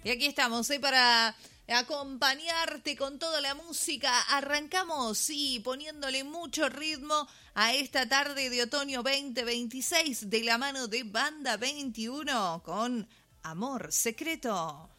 Y aquí estamos, para acompañarte con toda la música. Arrancamos, sí, poniéndole mucho ritmo a esta tarde de otoño 2026 de la mano de Banda 21 con Amor Secreto.